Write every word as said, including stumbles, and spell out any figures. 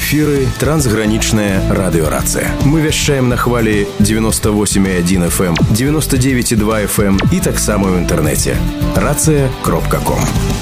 эфіры трансгранічная радыёрацыя. Мы вяшчаем на хвалі девяносто восемь и один эф эм, девяносто девять и два эф эм і таксама ў інтэрнэце. рацыя кропка ком.